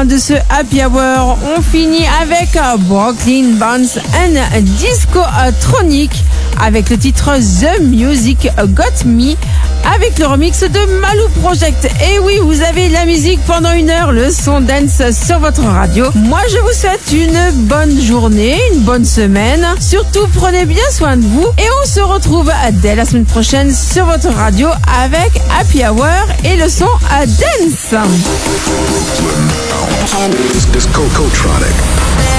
fin de ce Happy Hour. On finit avec Brooklyn Bounce and Disco Tronic avec le titre The Music Got Me avec le remix de Malou Project. Et oui, vous avez la musique pendant 1 heure, le son dance sur votre radio. Moi, je vous souhaite une bonne journée, une bonne semaine. Surtout, prenez bien soin de vous et on se retrouve dès la semaine prochaine sur votre radio avec Happy Hour et le son à dance. Disco Tronic.